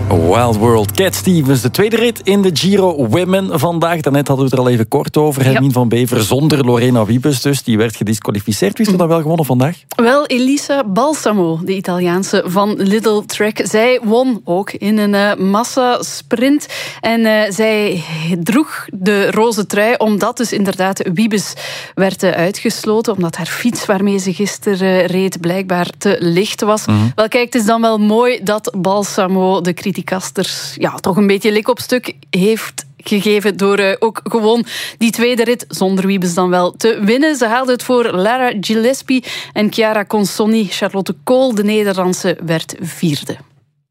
Wild World. Cat Stevens, de tweede rit in de Giro Women vandaag. Daarnet hadden we het er al even kort over. Hermine van Beveren zonder Lorena Wiebes dus. Die werd gedisqualificeerd. Wie is er dan wel gewonnen vandaag? Wel, Elisa Balsamo, de Italiaanse van Lidl Trek. Zij won ook in een massasprint. En zij droeg de roze trui omdat dus inderdaad Wiebes werd uitgesloten. Omdat haar fiets waarmee ze gisteren reed blijkbaar te licht was. Wel kijk, het is dan wel mooi dat Balsamo de criticasters toch een beetje lik op stuk heeft gegeven door ook gewoon die tweede rit, zonder Wiebes dan wel, te winnen. Ze haalde het voor Lara Gillespie en Chiara Consonni. Charlotte Kool, de Nederlandse, werd vierde.